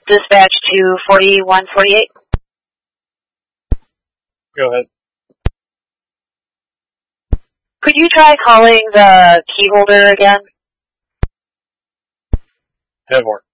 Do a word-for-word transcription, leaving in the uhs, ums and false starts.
Dispatch to forty-one forty-eight. Go ahead. Could you try calling the key holder again? Headwork.